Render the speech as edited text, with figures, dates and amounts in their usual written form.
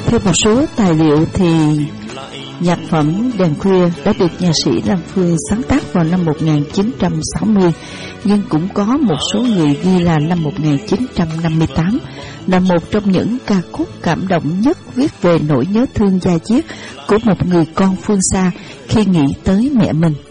Theo một số tài liệu thì nhạc phẩm Đèn Khuya đã được nhạc sĩ Lam Phương sáng tác vào năm 1960, nhưng cũng có một số người ghi là năm 1958, là một trong những ca khúc cảm động nhất viết về nỗi nhớ thương da diết của một người con phương xa khi nghĩ tới mẹ mình.